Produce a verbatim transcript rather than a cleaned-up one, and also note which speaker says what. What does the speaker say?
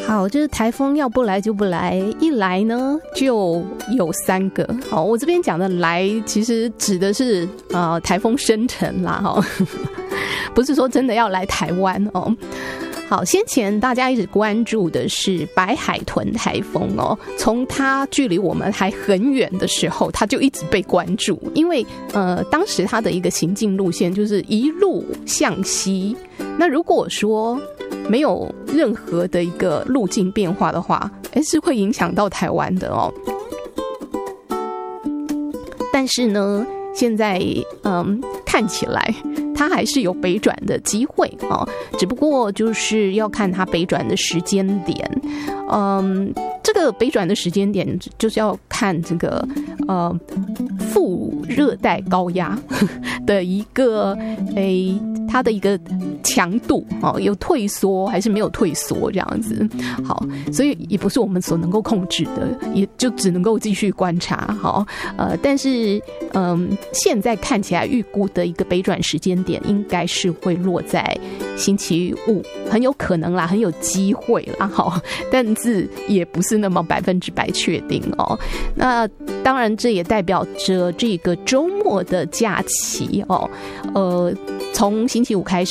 Speaker 1: 好，就是台风要不来就不来，一来呢就有三个。好，我这边讲的来其实指的是呃台风生成啦，哈，不是说真的要来台湾哦。好，先前大家一直关注的是白海豚台风哦，从它距离我们还很远的时候，它就一直被关注，因为呃当时它的一个行进路线就是一路向西。那如果说没有任何的一个路径变化的话，诶是会影响到台湾的哦。但是呢，现在嗯看起来它还是有北转的机会哦，只不过就是要看它北转的时间点。嗯，这个北转的时间点就是要看这个呃副热带高压的一个诶它的一个强度哦，有退缩还是没有退缩这样子。好，所以也不是我们所能够控制的，也就只能够继续观察。好，呃，但是嗯，现在看起来预估的一个北转时间点应该是会落在星期五，很有可能啦，很有机会啦。好，但是也不是那么百分之百确定哦。那当然，这也代表着这个周末的假期哦，呃，从星期五开始。